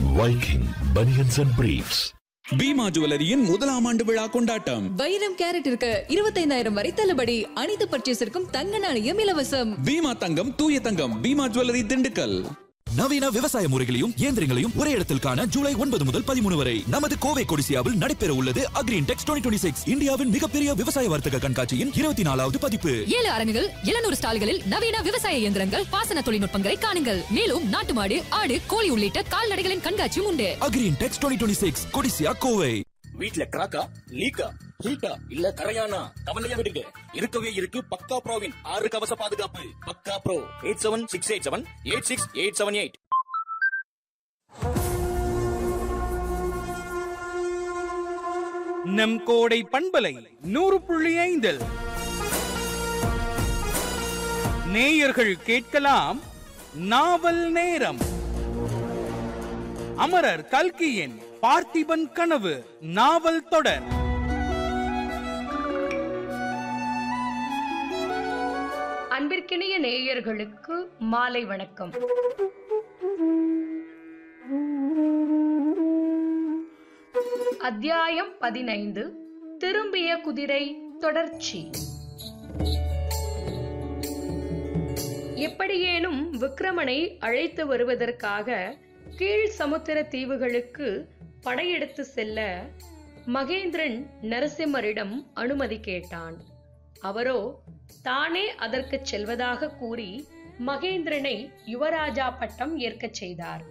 Viking Bunions and Briefs. Bima ஜுவல்லரியின் முதலாம் ஆண்டு விழா கொண்டாட்டம். வைரம் கேரட் இருக்கு 25,000 வரை தள்ளுபடி. அனைத்து பர்ச்சேஸிற்கும் தங்க நாணயம் இலவசம். பீமா தங்கம், தூய தங்கம். பீமா ஜுவல்லரி, திண்டுக்கல். நவீன விவசாய முறைகளையும் இயந்திரங்களையும் ஒரே இடத்தில் காண ஜூலை 9 முதல் 13 வரை நமது கோவை கொடிசியாவில் நடைபெற உள்ளது அக்ரின்டெக்ஸ் 2026 இந்தியாவின் மிகப்பெரிய விவசாய வர்த்தக கண்காட்சியின் 24வது பதிப்பு. 7 அரங்குகள், 700 ஸ்டால்களில் நவீன விவசாய இயந்திரங்கள், பாசன தொழில்நுட்பங்களை காணுங்கள். மேலும் நாட்டு மாடு, ஆடு, கோழி உள்ளிட்ட கால்நடைகளின் கண்காட்சியும் உண்டு. அக்ரின்டெக்ஸ் 2026 கொடிசியா கோவை. வீட்ல கிராக்கா, லீக்கா, ஹீட்டா இல்ல கரையானா கவலையா விடுங்க. இருக்கவே இருக்கு பக்கா ப்ரோவின் 6 கவச பாதுகாப்பு. பக்கா ப்ரோ 8768786878. நம் கோடை பண்பலை 100.5 நேயர்கள் கேட்கலாம் நாவல் நேரம். அமரர் கல்கியின் பார்த்திபன் கனவு நாவல் தொடர். அன்பிற்கினிய நேயர்களுக்கு மாலை வணக்கம். அத்தியாயம் 15. திரும்பிய குதிரை தொடர்ச்சி. எப்படியேனும் விக்ரமனை அழைத்து வருவதற்காக கீழ் சமுத்திர தீவுகளுக்கு படையெடுத்து செல்ல மகேந்திரன் நரசிம்மரிடம் அனுமதி கேட்டான். அவரோ தானே அதற்கு செல்வதாக கூறி மகேந்திரனை யுவராஜா பட்டம் ஏற்கச் செய்தார்.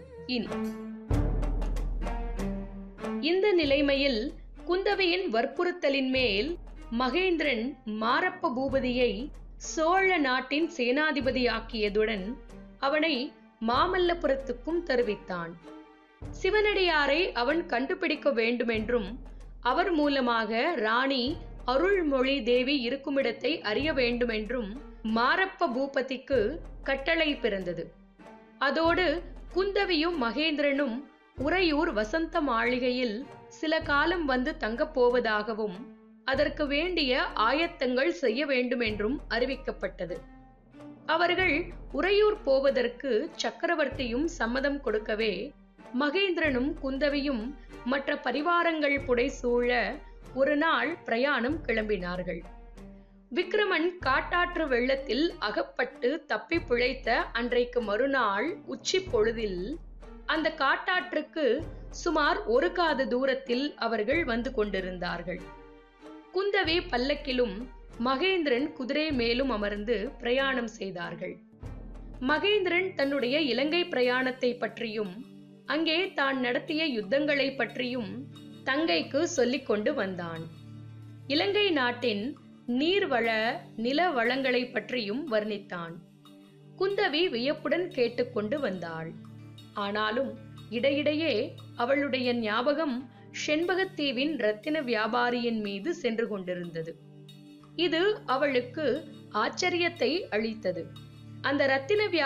இந்த நிலைமையில் குந்தவையின் வற்புறுத்தலின் மேல் மகேந்திரன் மாரப்ப பூபதியை சோழ நாட்டின் சேனாதிபதியாக்கியதுடன் அவனை மாமல்லபுரத்துக்கும் தெரிவித்தான். சிவனடியாரை அவன் கண்டுபிடிக்க வேண்டுமென்றும் அவர் மூலமாக ராணி அருள்மொழி தேவி இருக்குமிடத்தை அறிய வேண்டுமென்றும் மாரப்ப பூபதிக்கு கட்டளை பிறந்தது. அதோடு குந்தவியும் மகேந்திரனும் உறையூர் வசந்த மாளிகையில் சில காலம் வந்து தங்கப் போவதாகவும் அதற்கு வேண்டிய ஆயத்தங்கள் செய்ய வேண்டுமென்றும் அறிவிக்கப்பட்டது. அவர்கள் உறையூர் போவதற்கு சக்கரவர்த்தியும் சம்மதம் கொடுக்கவே மகேந்திரனும் குந்தவியும் மற்ற பரிவாரங்கள் புடைசூழ ஒரு நாள் பிரயாணம் கிளம்பினார்கள். விக்ரமன் காட்டாற்று வெள்ளத்தில் அகப்பட்டு தப்பி பிழைத்த அன்றைக்கு மறுநாள் உச்சி பொழுதில் அந்த காட்டாற்றுக்கு சுமார் 1 காத தூரத்தில் அவர்கள் வந்து கொண்டிருந்தார்கள். குந்தவி பல்லக்கிலும் மகேந்திரன் குதிரை மேலும் அமர்ந்து பிரயாணம் செய்தார்கள். மகேந்திரன் தன்னுடைய இலங்கை பிரயாணத்தை பற்றியும் அங்கே தான் நடத்திய யுத்தங்களை பற்றியும் தங்கைக்கு சொல்லிக் கொண்டு வந்தான். இலங்கை நாட்டின் நீர்வள நில வளங்களை பற்றியும் வர்ணித்தான். குந்தவி வியப்புடன் கேட்டுக்கொண்டு வந்தாள். ஆனாலும் இடையிடையே அவளுடைய ஞாபகம் செண்பகத்தீவின் இரத்தின வியாபாரியின் மீது சென்று கொண்டிருந்தது. இது அவளுக்கு ஆச்சரியத்தை அளித்தது. அந்த இரத்தின